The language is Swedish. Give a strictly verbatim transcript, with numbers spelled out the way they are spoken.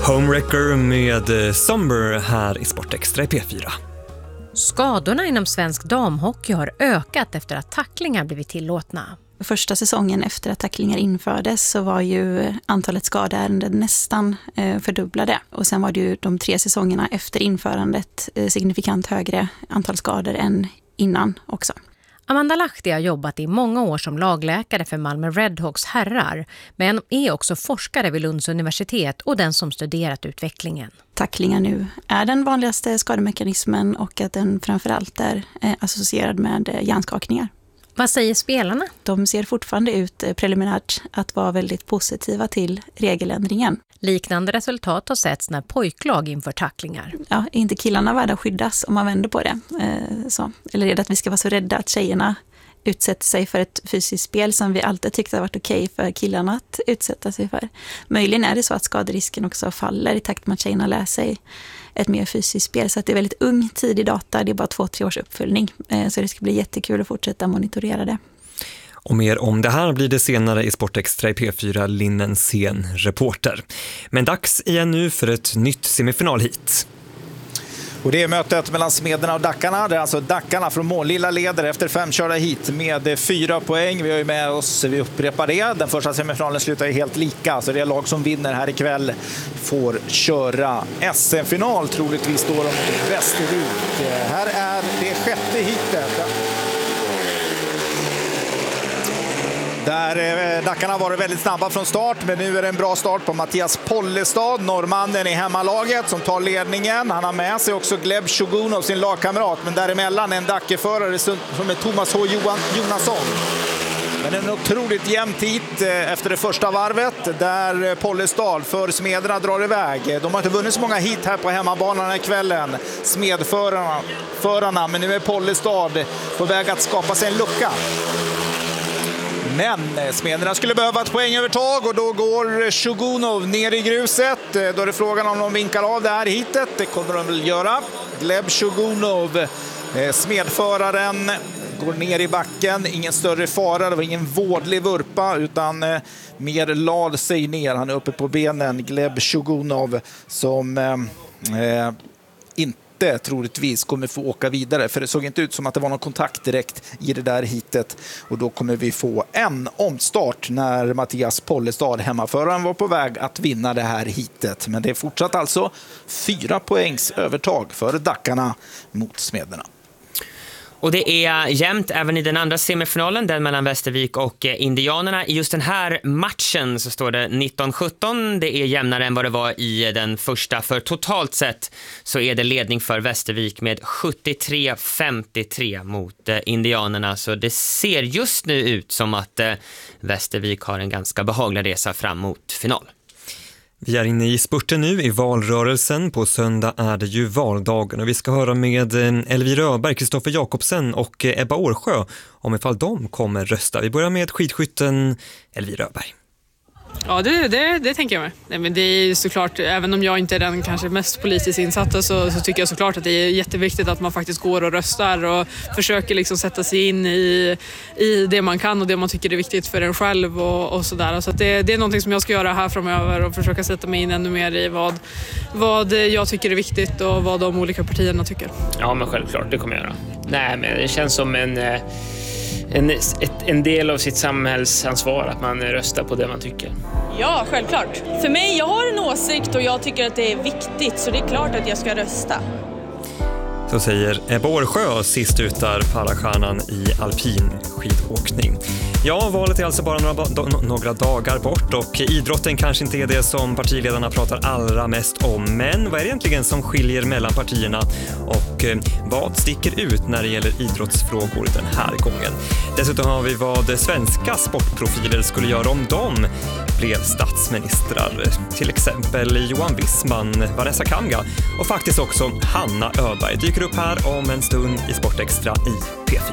Homewrecker med Somber här i Sportextra i P fyra. Skadorna inom svensk damhockey har ökat efter att tacklingar blivit tillåtna. Första säsongen efter att tacklingar infördes så var ju antalet skadeärenden nästan eh, fördubblade. Och sen var det ju de tre säsongerna efter införandet eh, signifikant högre antal skador än innan också. Amanda Lahti har jobbat i många år som lagläkare för Malmö Redhawks herrar, men är också forskare vid Lunds universitet och den som studerat utvecklingen. Tacklingar nu är den vanligaste skademekanismen och att den framförallt är eh, associerad med eh, hjärnskakningar. Vad säger spelarna? De ser fortfarande ut eh, preliminärt att vara väldigt positiva till regeländringen. Liknande resultat har setts när pojklag inför tacklingar. Ja, är inte killarna värda att skyddas om man vänder på det? Eh, så. Eller är det att vi ska vara så rädda att tjejerna utsätter sig för ett fysiskt spel som vi alltid tyckte har varit okej för killarna att utsätta sig för? Möjligen är det så att skaderisken också faller i takt med att tjejerna lär sig ett mer fysiskt spel. Så att det är väldigt ung tidig data, det är bara två, tre års uppföljning. Eh, så det ska bli jättekul att fortsätta monitorera det. Och mer om det här blir det senare i Sportextra i P fyra, Linnen Sen reporter. Men dags igen nu för ett nytt semifinalhit. Och det är mötet mellan Smederna och Dackarna. Det är alltså Dackarna från Målilla leder efter fem körda hit med fyra poäng. Vi har ju med oss, vi upprepar det. Den första semifinalen slutar ju helt lika. Så det är lag som vinner här ikväll får köra S M-final. Troligtvis står de i Västervik. Här är det sjätte hitet. Där Dackarna var väldigt snabba från start, men nu är det en bra start på Mattias Pollestad, norrmannen i hemmalaget som tar ledningen. Han har med sig också Gleb Shogunov, sin lagkamrat, men däremellan en Dackeförare som är Thomas H. Jonasson. Men en otroligt jämnt hit efter det första varvet där Pollestad för Smederna drar iväg. De har inte vunnit så många hit här på hemmabanan den kvällen, Smedförarna, förarna, men nu är Pollestad på väg att skapa sig en lucka. Men Smederna skulle behöva ett poängövertag och då går Shogunov ner i gruset. Då är det frågan om de vinkar av det här hitet. Det kommer de väl göra. Gleb Shogunov, smedföraren, går ner i backen. Ingen större fara, det var ingen vådlig vurpa utan mer lad sig ner. Han är uppe på benen, Gleb Shogunov, som eh, inte troligtvis kommer få åka vidare, för det såg inte ut som att det var någon kontakt direkt i det där hitet, och då kommer vi få en omstart när Mattias Pollestad, hemmaföraren, var på väg att vinna det här hitet. Men det är fortsatt alltså fyra poängs övertag för Dackarna mot Smederna. Och det är jämnt även i den andra semifinalen, den mellan Västervik och Indianerna. I just den här matchen så står det nitton sjutton. Det är jämnare än vad det var i den första. För totalt sett så är det ledning för Västervik med sjuttiotre femtiotre mot Indianerna. Så det ser just nu ut som att Västervik har en ganska behaglig resa fram mot final. Vi är inne i spurten nu i valrörelsen. På söndag är det ju valdagen och vi ska höra med Elvira Öberg, Kristoffer Jakobsen och Ebba Årsjö om ifall de kommer rösta. Vi börjar med skidskytten Elvira Öberg. Ja, det, det, det tänker jag mig. Nej, men det är såklart, även om jag inte är den kanske mest politiskt insatta, så, så tycker jag såklart att det är jätteviktigt att man faktiskt går och röstar och försöker liksom sätta sig in i, i det man kan och det man tycker är viktigt för en själv och, och sådär. Så att det, det är någonting som jag ska göra här framöver och försöka sätta mig in ännu mer i vad, vad jag tycker är viktigt och vad de olika partierna tycker. Ja, men självklart, det kommer jag göra. Nej, men det känns som en... En, ett, en del av sitt samhällsansvar att man röstar på det man tycker. Ja, självklart. För mig, jag har en åsikt och jag tycker att det är viktigt, så det är klart att jag ska rösta. Så säger Ebba Årsjö, sist ut där parastjärnan i alpin skidåkning. Ja, valet är alltså bara några, några dagar bort och idrotten kanske inte är det som partiledarna pratar allra mest om. Men vad är det egentligen som skiljer mellan partierna och vad sticker ut när det gäller idrottsfrågor den här gången? Dessutom har vi vad svenska sportprofiler skulle göra om de blev statsministrar. Till exempel Johan Wissman, Vanessa Kanga och faktiskt också Hanna Öberg dyker upp här om en stund i Sportextra i P fyra.